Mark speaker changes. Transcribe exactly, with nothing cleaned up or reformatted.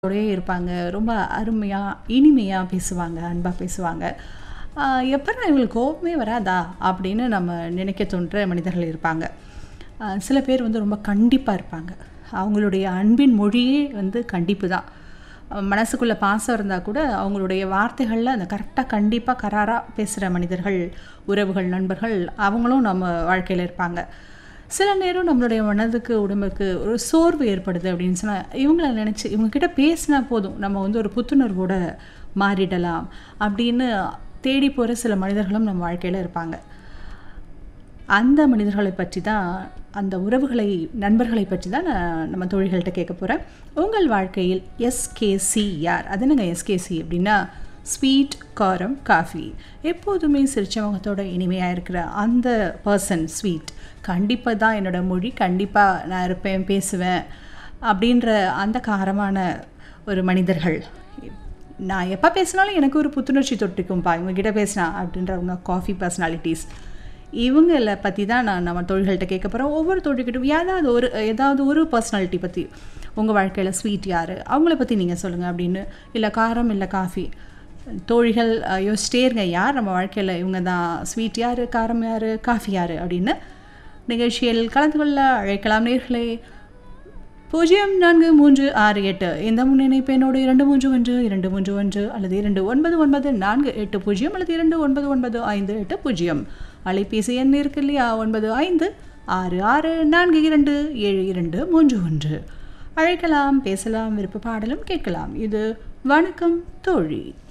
Speaker 1: ஓடயே இருப்பாங்க. ரொம்ப அருமையா, இனிமையா பேசுவாங்க. அன்பா பேசுவாங்க. அ எப்படா இவங்களுக்கு கோவமே வராதா? அப்படின்னு நம்ம நினைக்க தோன்ற மனிதர்கள் இருப்பாங்க. அ சில பேர் வந்து ரொம்ப கண்டிப்பா இருப்பாங்க. அவங்களுடைய அன்பின் மொழியே வந்து கண்டிப்பு தான். அ மனசுக்குள்ள பாசம் இருந்தா கூட, அவங்களுடைய வார்த்தைகள்ல அந்த கரெக்ட்டா கண்டிப்பா, கராரா பேசுற மனிதர்கள், உறவுகள், நண்பர்கள் அவங்களும் நம்ம வாழ்க்கையில இருப்பாங்க. சில நேரம் நம்மளுடைய மனதுக்கு, உடம்புக்கு ஒரு சோர்வு ஏற்படுது அப்படின்னு சொன்னா, இவங்கள நினைச்சு இவங்க கிட்ட பேசினா போதும், நம்ம வந்து ஒரு புத்துணர்வோட மாறிடலாம் அப்படின்னு தேடி போற சில மனிதர்களும் நம்ம வாழ்க்கையில இருப்பாங்க. அந்த மனிதர்களை பற்றி தான், அந்த உறவுகளை, நண்பர்களை பற்றி தான் நான் நம்ம தோழிகள்ட்ட கேட்க போறேன். உங்கள் வாழ்க்கையில் எஸ்கேசி யார்? அது என்னங்க எஸ்கேசி அப்படின்னா, ஸ்வீட், காரம், காஃபி. எப்போதுமே சிரிச்ச முகத்தோட இனிமையா இருக்கிற அந்த பர்சன் ஸ்வீட். கண்டிப்பா தான் என்னோட மொழி. கண்டிப்பா நான் இருப்பேன், பேசுவேன் அப்படின்ற அந்த காரமான ஒரு மனிதர்கள். நான் எப்போ பேசினாலும் எனக்கு ஒரு புத்துணர்ச்சி தொட்டிக்கும்பா இவங்ககிட்ட பேசினா அப்படின்றவங்க காஃபி பர்சனாலிட்டிஸ். இவங்கள பற்றி தான் நான் நம்ம தோழிகள்கிட்ட கேட்க போகிறேன். ஒவ்வொரு தோழிகிட்டும் ஏதாவது ஒரு ஏதாவது ஒரு பர்சனாலிட்டி பற்றி, உங்கள் வாழ்க்கையில் ஸ்வீட் யார், அவங்கள பற்றி நீங்கள் சொல்லுங்கள் அப்படின்னு. இல்லை காரம், இல்லை காஃபி. தோழிகள் யோசிச்சிட்டே இருங்க, யார் நம்ம வாழ்க்கையில் இவங்க தான் ஸ்வீட் யார், காரம் யார், காஃபி யார் அப்படின்னு. நிகழ்ச்சியில் கலந்து கொள்ள அழைக்கலாம் நேயர்களே. பூஜ்ஜியம் நான்கு மூன்று ஆறு எட்டு இந்த முன்னிணைப்பு என்னோடு இரண்டு மூன்று ஒன்று இரண்டு மூன்று ஒன்று அல்லது இரண்டு ஒன்பது ஒன்பது நான்கு எட்டு பூஜ்ஜியம் அல்லது இரண்டு ஒன்பது ஒன்பது ஐந்து எட்டு பூஜ்ஜியம். அலைபேசி எண் இருக்கு இல்லையா, ஒன்பது ஐந்து ஆறு ஆறு நான்கு இரண்டு ஏழு இரண்டு மூன்று ஒன்று. அழைக்கலாம், பேசலாம், விருப்ப பாடலும் கேட்கலாம். இது வணக்கம் தோழி.